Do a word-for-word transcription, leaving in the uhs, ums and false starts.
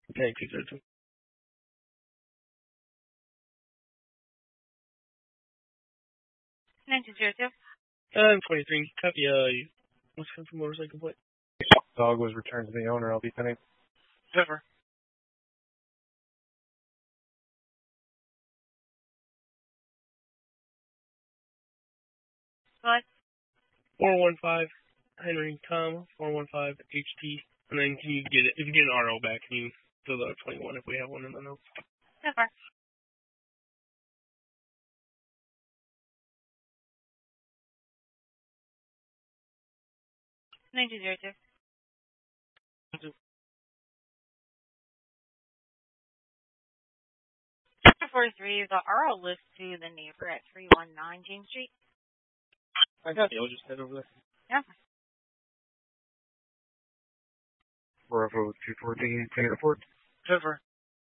Thank you, sir. nine two zero two. I'm twenty-three. Copy, uh, what's the motorcycle plate? Dog was returned to the owner. I'll be pending. Pepper. What? four one five Henry Tom, four one five H T. And then can you get it, if you get an R O back, can you fill out twenty-one if we have one in the notes? Pepper. nine two zero two. four three, the R O list to the neighbor at three one nine James Street. I got you. I'll just head over there. Yeah. Bravo two fourteen, ten report. Pepper.